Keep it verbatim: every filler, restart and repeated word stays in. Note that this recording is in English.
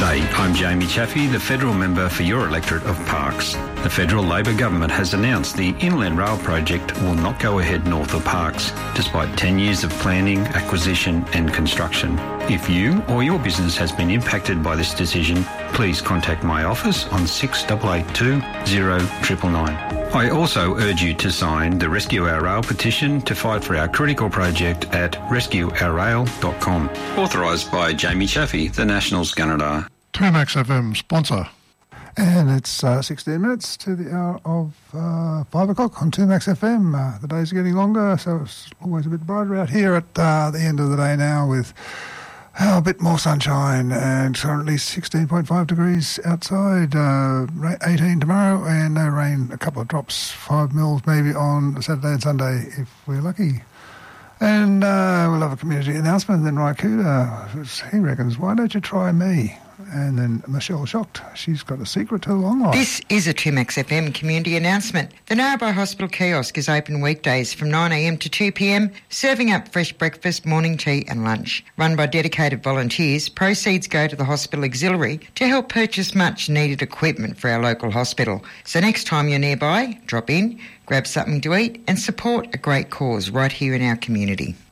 G'day, I'm Jamie Chaffey, the Federal Member for your electorate of Parkes. The Federal Labor Government has announced the Inland Rail project will not go ahead north of Parkes, despite ten years of planning, acquisition and construction. If you or your business has been impacted by this decision, please contact my office on six eight eight two, zero nine nine nine. I also urge you to sign the Rescue Our Rail petition to fight for our critical project at rescue our rail dot com. Authorised by Jamie Chaffey, the Nationals Gunnedah. two Max F M sponsor. And it's uh, sixteen minutes to the hour of uh, five o'clock on two Max F M. Uh, the days are getting longer, so it's always a bit brighter out here at uh, the end of the day now with uh, a bit more sunshine and currently sixteen point five degrees outside, uh, eighteen tomorrow and no rain, a couple of drops, five mils maybe on Saturday and Sunday if we're lucky. And uh, we'll have a community announcement. Then Raikuda, he reckons, why don't you try me? And then Michelle shocked. She's got a secret to a long life. This is a two Max F M community announcement. The Narrabri Hospital Kiosk is open weekdays from nine a m to two p m, serving up fresh breakfast, morning tea and lunch. Run by dedicated volunteers, proceeds go to the hospital auxiliary to help purchase much needed equipment for our local hospital. So next time you're nearby, drop in, grab something to eat and support a great cause right here in our community.